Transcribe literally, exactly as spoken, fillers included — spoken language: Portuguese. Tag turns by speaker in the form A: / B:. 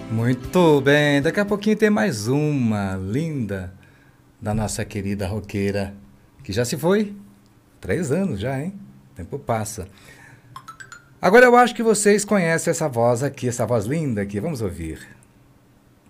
A: Muito bem, daqui a pouquinho tem mais uma linda da nossa querida roqueira, que já se foi. Três anos já, hein? O tempo passa. Agora eu acho que vocês conhecem essa voz aqui, essa voz linda aqui. Vamos ouvir.